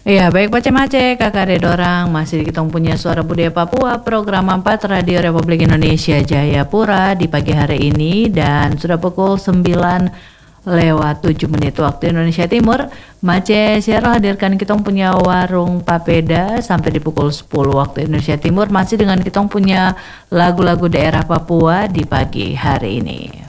Iya, baik Mace-Mace, kakak Redorang, masih kita punya Suara Budaya Papua, program 4 Radio Republik Indonesia Jayapura di pagi hari ini, dan sudah pukul 9:07 waktu Indonesia Timur. Mace Siaro hadirkan kita punya warung papeda sampai di pukul 10 waktu Indonesia Timur, masih dengan kita punya lagu-lagu daerah Papua di pagi hari ini.